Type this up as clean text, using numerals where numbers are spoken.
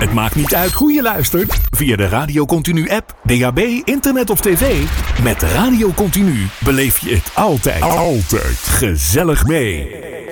Het maakt niet uit hoe je luistert. Via de Radio Continu app, DAB, internet of tv. Met Radio Continu beleef je het altijd gezellig mee.